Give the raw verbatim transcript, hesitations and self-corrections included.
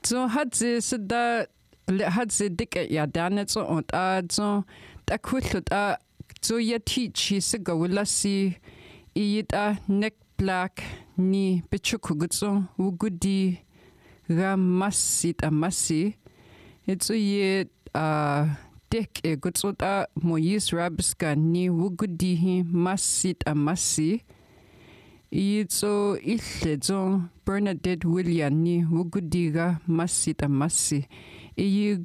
so hat sie so da hat sie dicke ja da nicht so und also da kuhlt da so ja teach sie gawla si ida neck black ni bichukugutso wugudi ramasi tamasi it's ye uh dek e gutso da Moyes Rabiska ni wugudi hi masit amasi itso ilezo Bernadette William ni wugudiga masit amasi e